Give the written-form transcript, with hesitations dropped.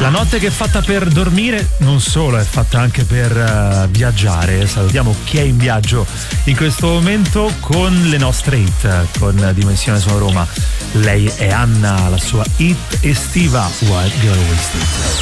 La notte che è fatta per dormire non solo, è fatta anche per viaggiare. Salutiamo chi è in viaggio in questo momento con le nostre hit, con Dimensione Sono Roma. Lei è Anna, la sua hit estiva White Girl Wasted.